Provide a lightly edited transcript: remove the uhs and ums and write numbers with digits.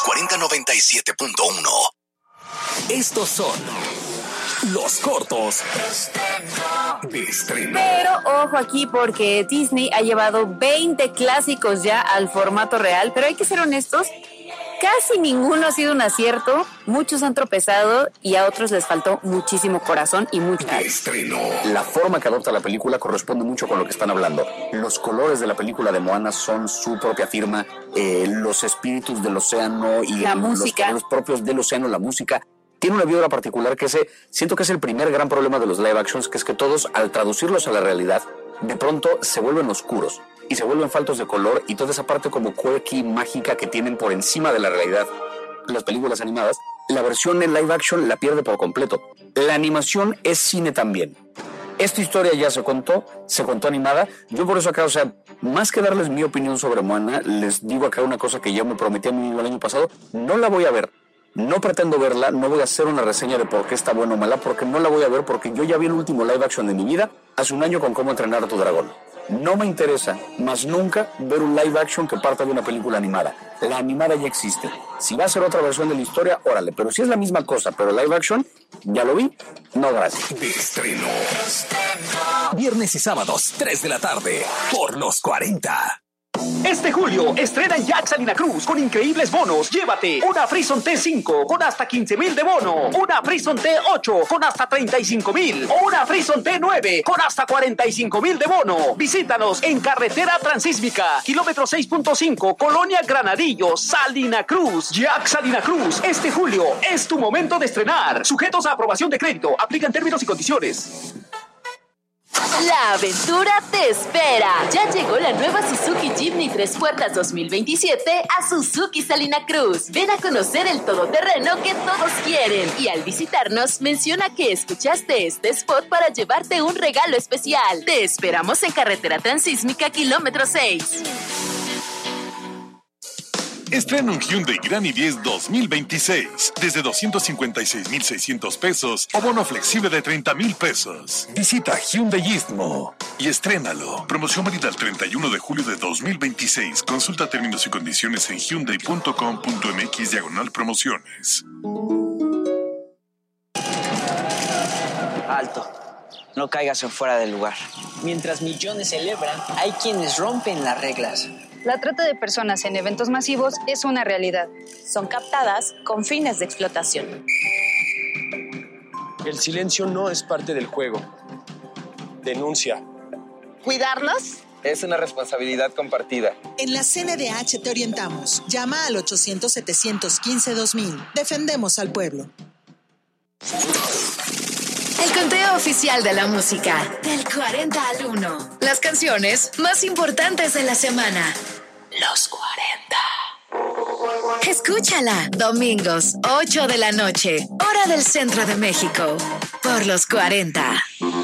4097.1. Estos son los cortos de estreno. Pero ojo aquí porque Disney ha llevado 20 clásicos ya al formato real, pero hay que ser honestos, casi ninguno ha sido un acierto, muchos han tropezado y a otros les faltó muchísimo corazón y mucha estreno. La forma que adopta la película corresponde mucho con lo que están hablando. Los colores de la película de Moana son su propia firma, los espíritus del océano y la música, los propios del océano, la música. Tiene una vibra particular que siento que es el primer gran problema de los live actions, que es que todos, al traducirlos a la realidad, de pronto se vuelven oscuros y se vuelven faltos de color, y toda esa parte como quirky, mágica que tienen por encima de la realidad las películas animadas, la versión en live action la pierde por completo. La animación es cine también. Esta historia ya se contó animada. Yo por eso acá, más que darles mi opinión sobre Moana, les digo acá una cosa que yo me prometí a mí mismo el año pasado: no la voy a ver. No pretendo verla, no voy a hacer una reseña de por qué está buena o mala, porque no la voy a ver, porque yo ya vi el último live action de mi vida hace un año con Cómo entrenar a tu dragón. No me interesa, más nunca, ver un live action que parta de una película animada. La animada ya existe. Si va a ser otra versión de la historia, órale, pero si es la misma cosa, pero live action, ya lo vi, no gracias. De estreno. Viernes y sábados, 3 de la tarde, por los 40. Este julio estrena en Jack Salina Cruz con increíbles bonos. Llévate una Frison T5 con hasta 15,000 de bono, una Frison T8 con hasta 35,000 o una Frison T9 con hasta 45,000 de bono. Visítanos en Carretera Transísmica, kilómetro 6.5, Colonia Granadillo, Salina Cruz. Jack Salina Cruz, este julio es tu momento de estrenar. Sujetos a aprobación de crédito. Aplican términos y condiciones. La aventura te espera. Ya llegó la nueva Suzuki Jimny 3 puertas 2027 a Suzuki Salina Cruz. Ven a conocer el todoterreno que todos quieren. Y al visitarnos, menciona que escuchaste este spot para llevarte un regalo especial. Te esperamos en Carretera Transísmica, kilómetro 6. Estrena un Hyundai Grand i10 2026 desde 256,600 pesos o bono flexible de 30,000 pesos. Visita Hyundai Istmo Y estrénalo. Promoción válida el 31 de julio de 2026. Consulta términos y condiciones en hyundai.com.mx/promociones. Alto. No caigas en fuera del lugar. Mientras millones celebran, hay quienes rompen las reglas. La trata de personas en eventos masivos es una realidad. Son captadas con fines de explotación. El silencio no es parte del juego. Denuncia. ¿Cuidarnos? Es una responsabilidad compartida. En la CNDH te orientamos. Llama al 800-715-2000. Defendemos al pueblo. El conteo oficial de la música. Del 40 al 1. Las canciones más importantes de la semana. Los 40. Escúchala. Domingos, 8 de la noche. Hora del centro de México. Por los 40.